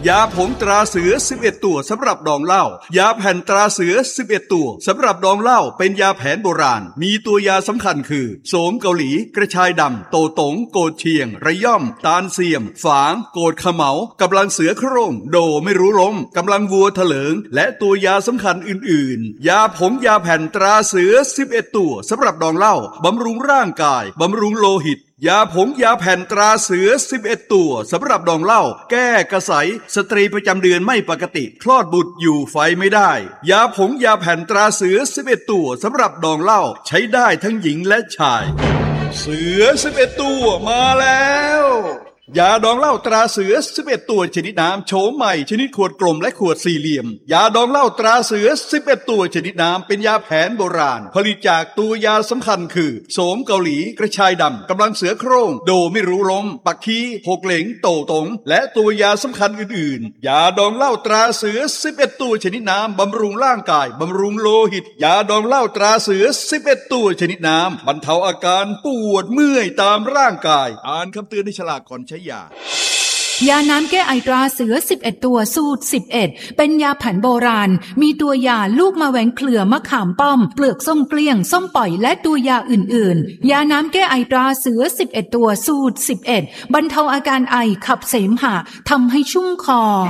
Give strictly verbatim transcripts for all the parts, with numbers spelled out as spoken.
ยาผงตราเสือสิบเอ็ดตัวสำหรับดองเหล้ายาแผ่นตราเสือสิบเอ็ดตัวสำหรับดองเหล้าเป็นยาแผนโบราณมีตัวยาสำคัญคือโสมเกาหลีกระชายดำโตตงโกดเชียงระย่อมตาลเสียมฝางโกดเขมากำลังเสือโคร่งโดไม่รู้ล้มกำลังวัวเถลิงและตัวยาสำคัญอื่นๆยาผงยาแผ่นตราเสือสิบเอ็ดตัวสำหรับดองเหล้าบำรุงร่างกายบำรุงโลหิตยาผงยาแผ่นตราเสือสิบเอ็ดตัวสำหรับดองเหล้าแก้กระสายสตรีประจำเดือนไม่ปกติคลอดบุตรอยู่ไฟไม่ได้ยาผงยาแผ่นตราเสือสิบเอ็ดตัวสำหรับดองเหล้าใช้ได้ทั้งหญิงและชายเสือสิบเอ็ดตัวมาแล้วยาดองเหล้าตราเสือสิบเอ็ดตัวชนิดน้ำโฉมใหม่ชนิดขวดกลมและขวดสี่เหลี่ยมยาดองเหล้าตราเสือสิบเอ็ดตัวชนิดน้ำเป็นยาแผนโบราณผลิตจากตัวยาสำคัญคือโสมเกาหลีกระชายดำกำลังเสือโคร่งโดไม่รู้ล้มปักคีหกเหลงโตตงและตัวยาสำคัญอื่นๆยาดองเหล้าตราเสือสิบเอ็ดตัวชนิดน้ำบำรุงร่างกายบำรุงโลหิตยาดองเหล้าตราเสือสิบเอ็ดตัวชนิดน้ำบรรเทาอาการปวดเมื่อยตามร่างกายอ่านคำเตือนในฉลากก่อนใช้ยายาน้ำแก้ไอตราเสือสิบเอ็ดตัวสูตรสิบเอ็ดเป็นยาแผนโบราณมีตัวยาลูกมะแหวงเครือมะขามป้อมเปลือกส้มเกลี้ยงส้มปล่อยและตัวยาอื่นๆยาน้ำแก้ไอตราเสือสิบเอ็ดตัวสูตรสิบเอ็ดบรรเทาอาการไอขับเสมหะทำให้ชุ่มค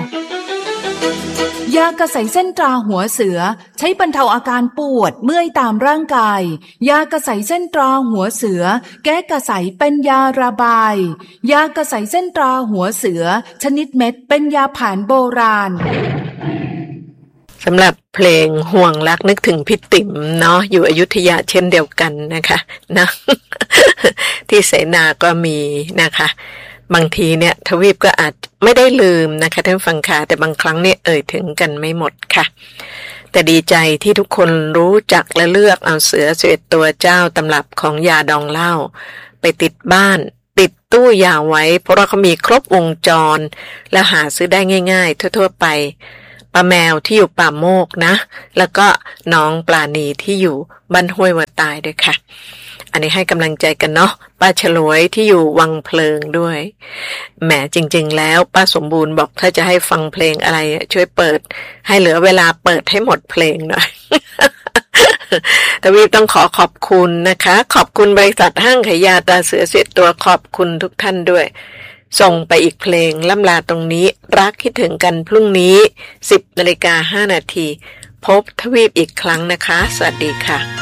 อยากระใสเส้นตราหัวเสือใช้บรรเทาอาการปวดเมื่อยตามร่างกายยากระใสเส้นตราหัวเสือแก้กระใสเป็นยาระบายยากระใสเส้นตราหัวเสือชนิดเม็ดเป็นยาแผนโบราณสำหรับเพลงห่วงรักนึกถึงพี่ติ๋มเนาะอยู่อยุธยาเช่นเดียวกันนะคะนะที่เสนาก็มีนะคะบางทีเนี่ยทวีปก็อาจไม่ได้ลืมนะคะท่านฟังค่ะแต่บางครั้งเนี่ยเอ่ยถึงกันไม่หมดค่ะแต่ดีใจที่ทุกคนรู้จักและเลือกเอาเสือสิบเอ็ดตัวเจ้าตำรับของยาดองเหล้าไปติดบ้านติดตู้ยาไว้เพราะว่าเขามีครบวงจรและหาซื้อได้ง่ายๆทั่วๆไปป้าแมวที่อยู่ป่าโมกนะแล้วก็น้องปลาณีที่อยู่บ้านห้วยวัวตายด้วยค่ะอันนี้ให้กำลังใจกันเนาะป้าฉลวยที่อยู่วังเพลิงด้วยแหมจริงๆแล้วป้าสมบูรณ์บอกถ้าจะให้ฟังเพลงอะไรช่วยเปิดให้เหลือเวลาเปิดให้หมดเพลงหน่อย ทวีปต้องขอขอบคุณนะคะขอบคุณบริษัทห้างขายยาตราเสือเสียตัวขอบคุณทุกท่านด้วยส่งไปอีกเพลงล่ำลาตรงนี้รักคิดถึงกันพรุ่งนี้ สิบนาฬิกาห้านาทีพบทวีปอีกครั้งนะคะสวัสดีค่ะ